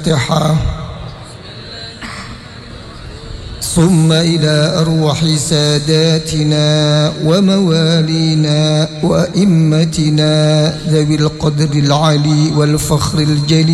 الفاتحة. ثم إلى أرواح ساداتنا وموالينا وأئمتنا ذوي القدر العلي والفخر الجليل